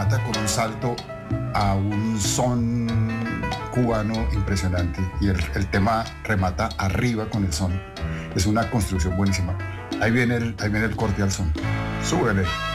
remata con un salto a un son cubano impresionante y el tema remata arriba con el son. Es una construcción buenísima. Ahí viene el corte al son. Súbele.